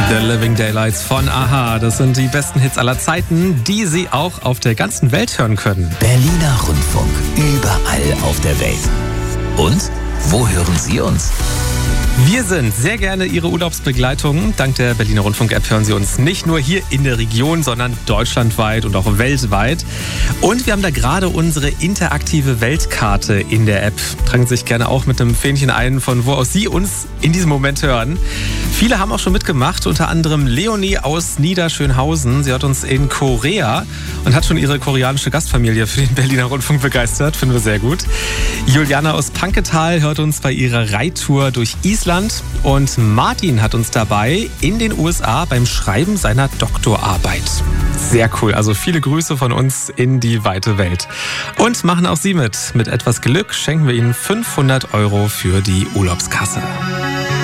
The Living Daylights von a-ha. Das sind die besten Hits aller Zeiten, die Sie auch auf der ganzen Welt hören können. Berliner Rundfunk, überall auf der Welt. Und wo hören Sie uns? Wir sind sehr gerne Ihre Urlaubsbegleitung. Dank der Berliner Rundfunk-App hören Sie uns nicht nur hier in der Region, sondern deutschlandweit und auch weltweit. Und wir haben da gerade unsere interaktive Weltkarte in der App. Tragen Sie sich gerne auch mit einem Fähnchen ein, von wo aus Sie uns in diesem Moment hören. Viele haben auch schon mitgemacht, unter anderem Leonie aus Niederschönhausen. Sie hat uns in Korea und hat schon ihre koreanische Gastfamilie für den Berliner Rundfunk begeistert. Finden wir sehr gut. Juliana aus Panketal hört uns bei ihrer Reittour durch Island. Und Martin hat uns dabei in den USA beim Schreiben seiner Doktorarbeit. Sehr cool, also viele Grüße von uns in die weite Welt. Und machen auch Sie mit. Mit etwas Glück schenken wir Ihnen 500 € für die Urlaubskasse.